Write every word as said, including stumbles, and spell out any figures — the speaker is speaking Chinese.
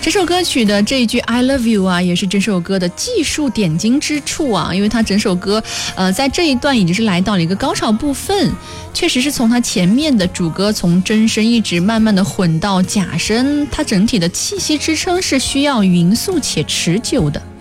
这首歌曲的这一句 I love you 啊，也是这首歌的技术点睛之处啊，因为它整首歌呃，在这一段已经是来到了一个高潮部分，确实是从它前面的主歌从真声一直慢慢的混到假声，它整体的气息支撑是需要匀速且持久的。